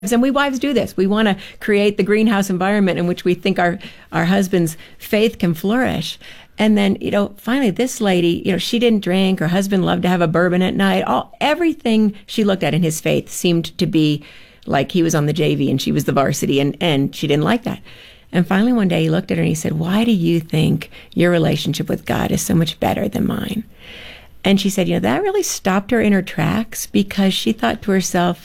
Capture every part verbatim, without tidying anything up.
And we wives do this. We want to create the greenhouse environment in which we think our, our husband's faith can flourish. And then, you know, finally, this lady, you know, she didn't drink. Her husband loved to have a bourbon at night. All everything she looked at in his faith seemed to be like he was on the J V and she was the varsity, and, and she didn't like that. And finally, one day he looked at her and he said, "Why do you think your relationship with God is so much better than mine?" And she said, you know, that really stopped her in her tracks, because she thought to herself,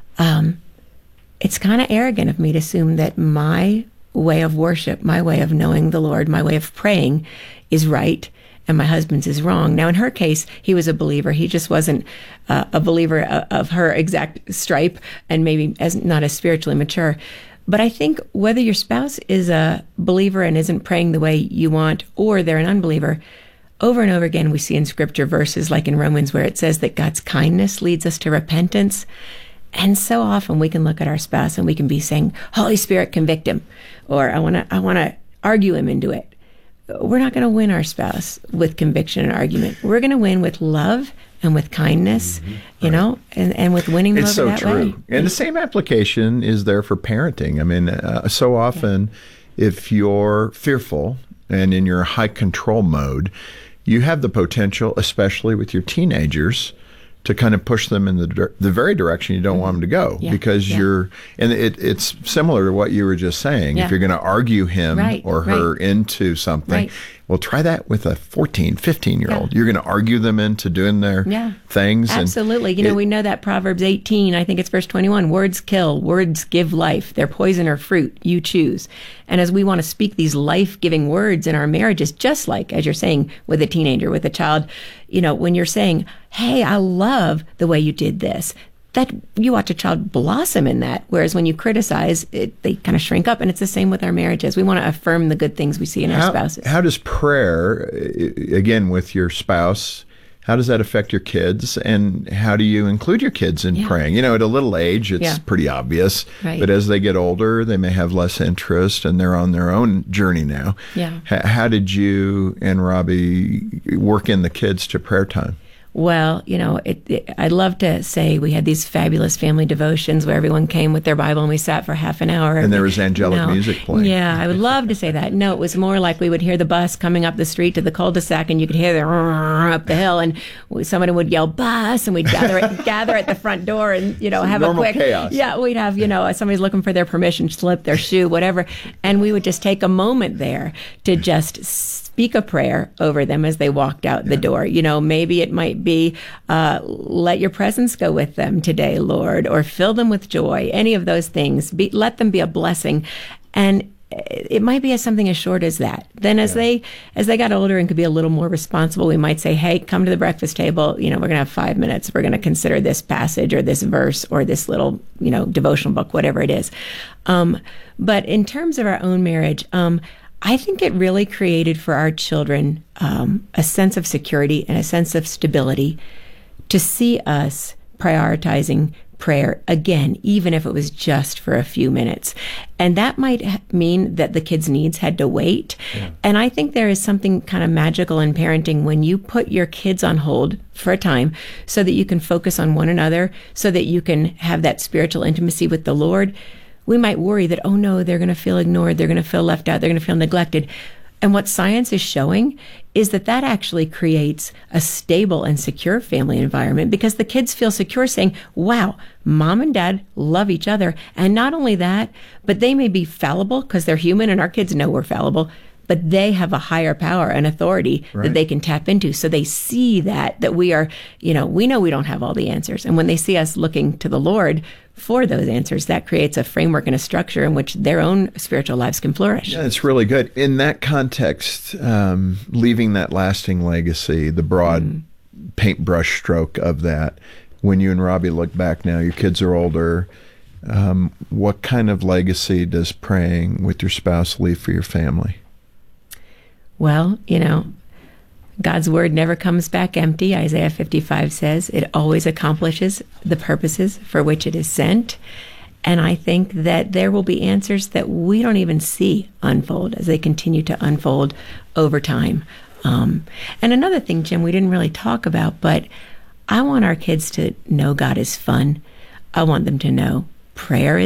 um, it's kind of arrogant of me to assume that my way of worship, my way of knowing the Lord, my way of praying is right and my husband's is wrong. Now, in her case, he was a believer. He just wasn't uh, a believer of, of her exact stripe, and maybe as not as spiritually mature. But I think whether your spouse is a believer and isn't praying the way you want, or they're an unbeliever, over and over again we see in Scripture verses like in Romans where it says that God's kindness leads us to repentance. And so often we can look at our spouse and we can be saying, "Holy Spirit, convict him," or "I want to, I want to argue him into it." We're not going to win our spouse with conviction and argument. We're going to win with love and with kindness, mm-hmm. you right. know, and, and with winning them it's over so that true. way. And the same application is there for parenting. I mean, uh, so often yeah. if you're fearful and in your high control mode, you have the potential, especially with your teenagers, to kind of push them in the the very direction you don't mm-hmm. want them to go, yeah, because yeah. you're, and it, it's similar to what you were just saying. Yeah. If you're going to argue him right, or her right. into something, right. well, try that with a fourteen, fifteen year old. Yeah. You're going to argue them into doing their yeah. things. Absolutely. And you know, it, we know that Proverbs eighteen, I think it's verse twenty-one, words kill, words give life. They're poison or fruit, you choose. And as we want to speak these life-giving words in our marriages, just like, as you're saying, with a teenager, with a child, you know, when you're saying, "Hey, I love the way you did this," that you watch a child blossom in that. Whereas when you criticize, it, they kind of shrink up. And it's the same with our marriages. We want to affirm the good things we see in how, our spouses. How does prayer, again, with your spouse, how does that affect your kids? And how do you include your kids in yeah. praying? You know, at a little age, it's yeah. pretty obvious. Right. But as they get older, they may have less interest and they're on their own journey now. Yeah. H- how did you and Robbie work in the kids to prayer time? Well, you know, it, it, I'd love to say we had these fabulous family devotions where everyone came with their Bible and we sat for half an hour. And there was angelic no. music playing. Yeah, I would love to say that. No, it was more like we would hear the bus coming up the street to the cul-de-sac, and you could hear the up the hill, and somebody would yell "bus," and we'd gather at, gather at the front door and, you know, have normal a quick chaos. Yeah, we'd have, you know, somebody's looking for their permission slip, their shoe, whatever, and we would just take a moment there to just speak a prayer over them as they walked out yeah. the door. You know, maybe it might be, uh, let your presence go with them today, Lord, or fill them with joy. Any of those things. Be, let them be a blessing. And it might be as something as short as that. Then as yeah. they as they got older and could be a little more responsible, we might say, "Hey, come to the breakfast table. You know, we're going to have five minutes. We're going to consider this passage or this verse or this little, you know, devotional book, whatever it is." Um, but in terms of our own marriage, um, I think it really created for our children um, a sense of security and a sense of stability to see us prioritizing prayer again, even if it was just for a few minutes. And that might mean that the kids' needs had to wait. Yeah. And I think there is something kind of magical in parenting when you put your kids on hold for a time so that you can focus on one another, so that you can have that spiritual intimacy with the Lord. We might worry that, oh no, they're going to feel ignored, they're going to feel left out, they're going to feel neglected. And what science is showing is that that actually creates a stable and secure family environment, because the kids feel secure saying, wow, mom and dad love each other. And not only that, but they may be fallible because they're human and our kids know we're fallible, but they have a higher power and authority right. that they can tap into. So they see that, that we are, you know, we know we don't have all the answers. And when they see us looking to the Lord for those answers, that creates a framework and a structure in which their own spiritual lives can flourish. Yeah, it's really good. In that context, um, leaving that lasting legacy, the broad mm. paintbrush stroke of that, when you and Robbie look back now, your kids are older, um, what kind of legacy does praying with your spouse leave for your family? Well, you know, God's word never comes back empty. Isaiah fifty-five says it always accomplishes the purposes for which it is sent. And I think that there will be answers that we don't even see unfold as they continue to unfold over time. Um, and another thing, Jim, we didn't really talk about, but I want our kids to know God is fun. I want them to know prayer